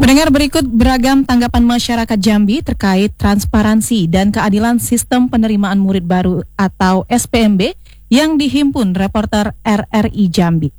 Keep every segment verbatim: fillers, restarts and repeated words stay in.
Pendengar, berikut beragam tanggapan masyarakat Jambi terkait transparansi dan keadilan sistem penerimaan murid baru atau S P M B yang dihimpun reporter R R I Jambi.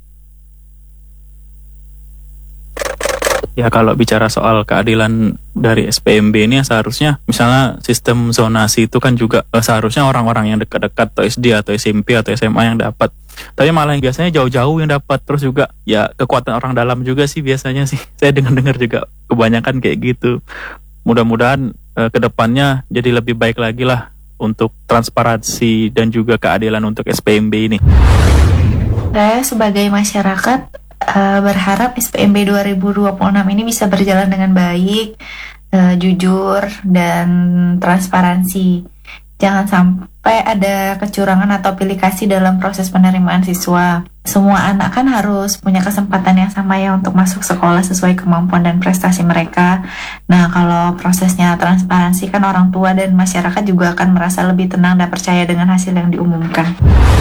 Ya, kalau bicara soal keadilan dari S P M B ini, seharusnya misalnya sistem zonasi itu kan juga eh, seharusnya orang-orang yang dekat-dekat atau S D atau S M P atau S M A yang dapat. Tapi malah yang biasanya jauh-jauh yang dapat. Terus juga ya kekuatan orang dalam juga sih biasanya sih. Saya dengar-dengar juga kebanyakan kayak gitu. Mudah-mudahan eh, kedepannya jadi lebih baik lagi lah untuk transparansi dan juga keadilan untuk S P M B ini. Saya sebagai masyarakat uh, berharap S P M B dua ribu dua puluh enam ini bisa berjalan dengan baik, uh, jujur, dan transparansi. Jangan sampai ada kecurangan atau pilih kasih dalam proses penerimaan siswa. Semua anak kan harus punya kesempatan yang sama ya untuk masuk sekolah sesuai kemampuan dan prestasi mereka. Nah, kalau prosesnya transparansi kan orang tua dan masyarakat juga akan merasa lebih tenang dan percaya dengan hasil yang diumumkan.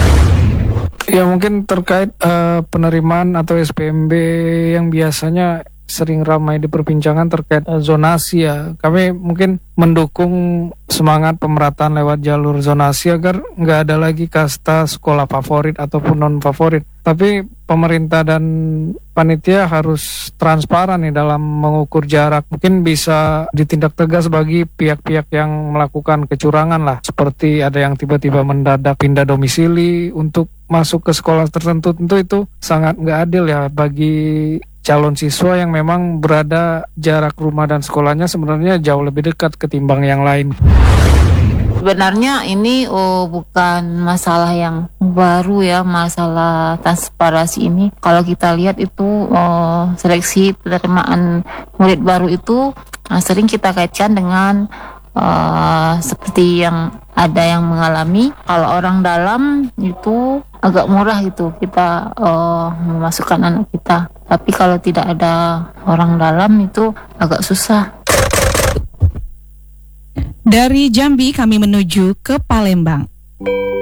Ya, mungkin terkait uh, penerimaan atau S P M B yang biasanya sering ramai diperbincangkan terkait uh, zonasi ya. Kami mungkin mendukung semangat pemerataan lewat jalur zonasi agar nggak ada lagi kasta sekolah favorit ataupun non favorit. Tapi pemerintah dan panitia harus transparan nih dalam mengukur jarak. Mungkin bisa ditindak tegas bagi pihak-pihak yang melakukan kecurangan lah. Seperti ada yang tiba-tiba mendadak pindah domisili untuk masuk ke sekolah tertentu. Tentu itu sangat nggak adil ya bagi calon siswa yang memang berada jarak rumah dan sekolahnya sebenarnya jauh lebih dekat ketimbang yang lain. Sebenarnya ini oh, bukan masalah yang baru ya, masalah transparansi ini. Kalau kita lihat itu oh, seleksi penerimaan murid baru itu nah, sering kita kaitkan dengan uh, seperti yang ada yang mengalami. Kalau orang dalam itu agak murah gitu kita uh, memasukkan anak kita. Tapi kalau tidak ada orang dalam itu agak susah. Dari Jambi kami menuju ke Palembang.